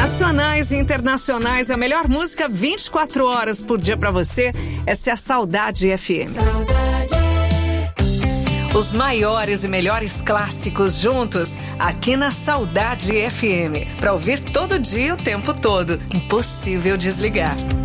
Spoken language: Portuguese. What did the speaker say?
Nacionais e internacionais, a melhor música 24 horas por dia pra você. Essa é a Saudade FM. Os maiores e melhores clássicos juntos aqui na Saudade FM. Pra ouvir todo dia, o tempo todo. Impossível desligar.